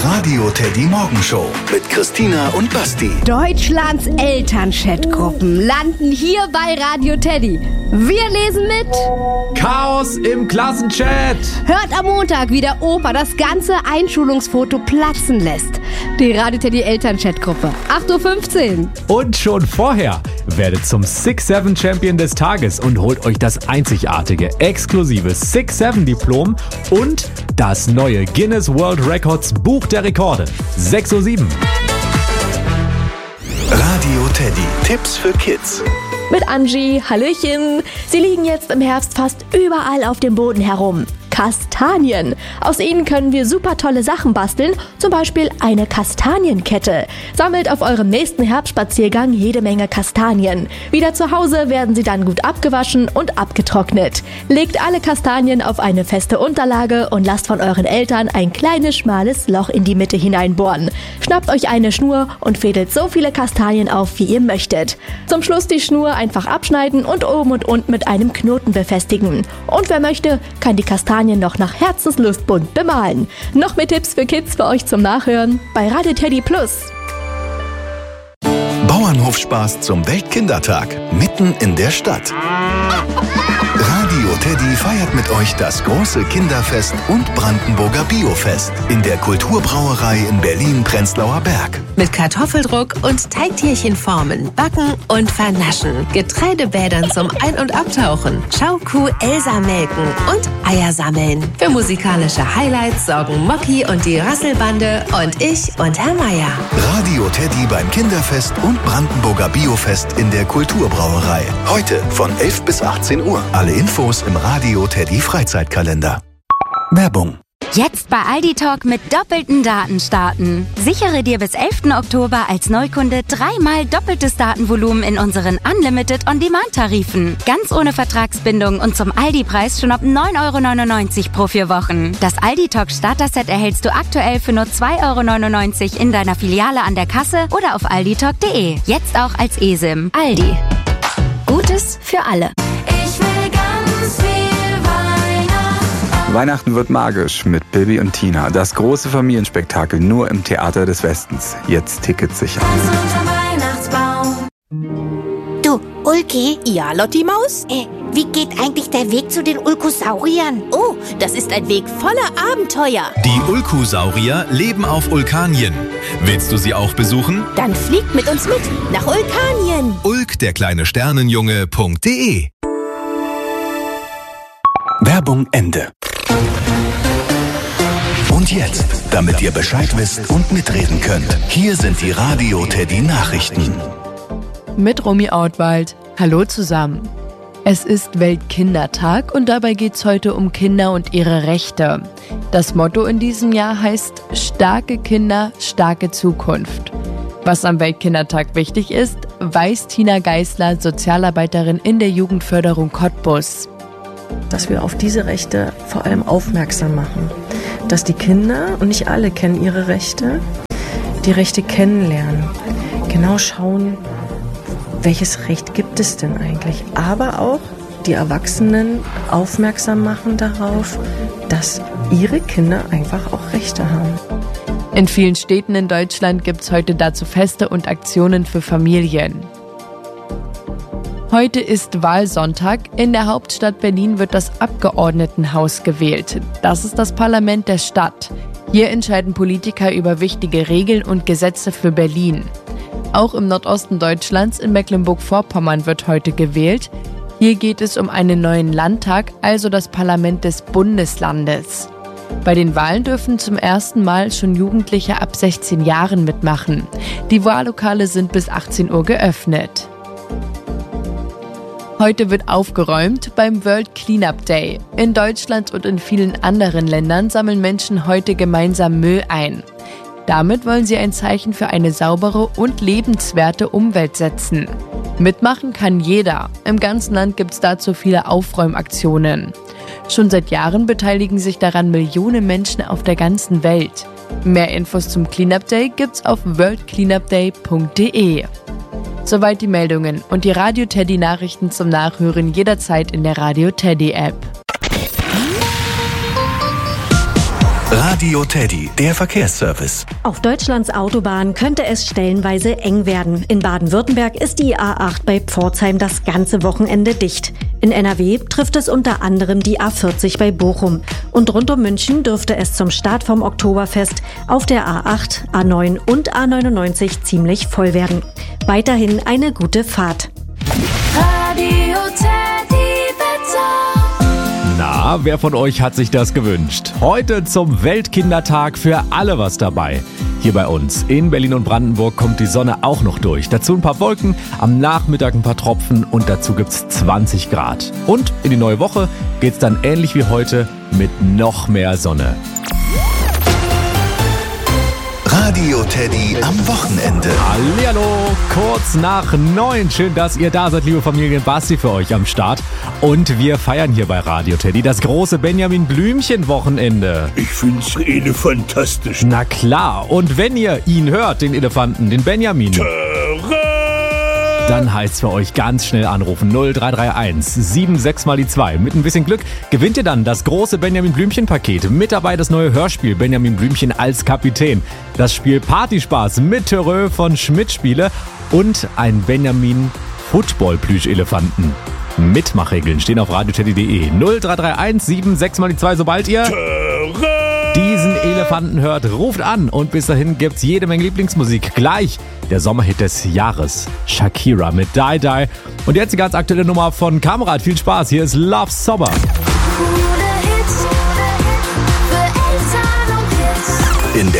Die Radio Teddy Morgenshow mit Christina und Basti. Deutschlands Elternchatgruppen landen hier bei Radio Teddy. Wir lesen mit. Chaos im Klassenchat. Hört am Montag, wie der Opa das ganze Einschulungsfoto platzen lässt. Die Radio Teddy Elternchatgruppe. 8:15 Uhr. Und schon vorher werdet zum 6-7 Champion des Tages und holt euch das einzigartige, exklusive 6-7 Diplom und das neue Guinness World Records Buch der Rekorde. 6:07 Uhr. Radio Teddy. Tipps für Kids. Mit Angie, Hallöchen. Sie liegen jetzt im Herbst fast überall auf dem Boden herum. Kastanien. Aus ihnen können wir super tolle Sachen basteln, zum Beispiel eine Kastanienkette. Sammelt auf eurem nächsten Herbstspaziergang jede Menge Kastanien. Wieder zu Hause werden sie dann gut abgewaschen und abgetrocknet. Legt alle Kastanien auf eine feste Unterlage und lasst von euren Eltern ein kleines, schmales Loch in die Mitte hineinbohren. Schnappt euch eine Schnur und fädelt so viele Kastanien auf, wie ihr möchtet. Zum Schluss die Schnur einfach abschneiden und oben und unten mit einem Knoten befestigen. Und wer möchte, kann die Kastanien noch nach Herzenslust bunt bemalen. Noch mehr Tipps für Kids für euch zum Nachhören bei Radio Teddy Plus. Bauernhofspaß zum Weltkindertag mitten in der Stadt. Radio Teddy feiert mit euch das große Kinderfest und Brandenburger Biofest in der Kulturbrauerei in Berlin-Prenzlauer Berg. Mit Kartoffeldruck und Teigtierchenformen, Backen und Vernaschen, Getreidebädern zum Ein- und Abtauchen, Schaukuh Elsa melken und Eier sammeln. Für musikalische Highlights sorgen Mocky und die Rasselbande und ich und Herr Meier. Radio Teddy beim Kinderfest und Brandenburger Biofest in der Kulturbrauerei. Heute von 11 bis 18 Uhr. Alle Infos im Radio Teddy Freizeitkalender. Werbung. Jetzt bei Aldi Talk mit doppelten Daten starten. Sichere dir bis 11. Oktober als Neukunde 3-mal doppeltes Datenvolumen in unseren Unlimited On-Demand-Tarifen. Ganz ohne Vertragsbindung und zum Aldi-Preis schon ab 9,99 € pro 4 Wochen. Das Aldi Talk Starter-Set erhältst du aktuell für nur 2,99 € in deiner Filiale an der Kasse oder auf alditalk.de. Jetzt auch als eSIM. Aldi. Gutes für alle. Ich will ganz viel Weihnachten. Weihnachten wird magisch mit Bibi und Tina. Das große Familienspektakel nur im Theater des Westens. Jetzt Tickets sichern. Ganz unter Weihnachtsbaum. Du, Ulki? Ja, Lotti Maus? Wie geht eigentlich der Weg zu den Ulkosauriern? Oh, das ist ein Weg voller Abenteuer. Die Ulkosaurier leben auf Ulkanien. Willst du sie auch besuchen? Dann fliegt mit uns mit nach Ulkanien. Ulk, der kleine Sternenjunge.de. Werbung Ende. Und jetzt, damit ihr Bescheid wisst und mitreden könnt, hier sind die Radio Teddy Nachrichten. Mit Romy Outwald. Hallo zusammen. Es ist Weltkindertag und dabei geht es heute um Kinder und ihre Rechte. Das Motto in diesem Jahr heißt Starke Kinder, starke Zukunft. Was am Weltkindertag wichtig ist, weiß Tina Geisler, Sozialarbeiterin in der Jugendförderung Cottbus. Dass wir auf diese Rechte vor allem aufmerksam machen. Dass die Kinder, und nicht alle kennen ihre Rechte, die Rechte kennenlernen. Genau schauen, welches Recht gibt es denn eigentlich? Aber auch die Erwachsenen aufmerksam machen darauf, dass ihre Kinder einfach auch Rechte haben. In vielen Städten in Deutschland gibt es heute dazu Feste und Aktionen für Familien. Heute ist Wahlsonntag. In der Hauptstadt Berlin wird das Abgeordnetenhaus gewählt. Das ist das Parlament der Stadt. Hier entscheiden Politiker über wichtige Regeln und Gesetze für Berlin. Auch im Nordosten Deutschlands, in Mecklenburg-Vorpommern, wird heute gewählt. Hier geht es um einen neuen Landtag, also das Parlament des Bundeslandes. Bei den Wahlen dürfen zum ersten Mal schon Jugendliche ab 16 Jahren mitmachen. Die Wahllokale sind bis 18 Uhr geöffnet. Heute wird aufgeräumt beim World Cleanup Day. In Deutschland und in vielen anderen Ländern sammeln Menschen heute gemeinsam Müll ein. Damit wollen sie ein Zeichen für eine saubere und lebenswerte Umwelt setzen. Mitmachen kann jeder. Im ganzen Land gibt es dazu viele Aufräumaktionen. Schon seit Jahren beteiligen sich daran Millionen Menschen auf der ganzen Welt. Mehr Infos zum Cleanup Day gibt's auf worldcleanupday.de. Soweit die Meldungen und die Radio Teddy Nachrichten zum Nachhören jederzeit in der Radio Teddy App. Radio Teddy, der Verkehrsservice. Auf Deutschlands Autobahnen könnte es stellenweise eng werden. In Baden-Württemberg ist die A8 bei Pforzheim das ganze Wochenende dicht. In NRW trifft es unter anderem die A40 bei Bochum. Und rund um München dürfte es zum Start vom Oktoberfest auf der A8, A9 und A99 ziemlich voll werden. Weiterhin eine gute Fahrt. Radio Teddy Wetter. Na, wer von euch hat sich das gewünscht? Heute zum Weltkindertag für alle was dabei. Hier bei uns in Berlin und Brandenburg kommt die Sonne auch noch durch. Dazu ein paar Wolken, am Nachmittag ein paar Tropfen und dazu gibt's 20 Grad. Und in die neue Woche geht's dann ähnlich wie heute mit noch mehr Sonne. Radio Teddy am Wochenende. Hallihallo, kurz nach 9. Schön, dass ihr da seid, liebe Familie. Basti für euch am Start. Und wir feiern hier bei Radio Teddy das große Benjamin Blümchen-Wochenende. Ich find's fantastisch. Na klar, und wenn ihr ihn hört, den Elefanten, den Benjamin, dann heißt's für euch ganz schnell anrufen. 0331 76 mal die 2. Mit ein bisschen Glück gewinnt ihr dann das große Benjamin Blümchen-Paket. Mit dabei das neue Hörspiel Benjamin Blümchen als Kapitän. Das Spiel Partyspaß mit Terreux von Schmidt-Spiele und ein Benjamin Football-Plüsch-Elefanten. Mitmachregeln stehen auf radioteddy.de. 0331 76 mal die 2. Sobald ihr diesen Elefanten hört, ruft an. Und bis dahin gibt's jede Menge Lieblingsmusik. Gleich der Sommerhit des Jahres. Shakira mit Die Die. Und jetzt die ganz aktuelle Nummer von Kamerad. Viel Spaß. Hier ist Love Sommer.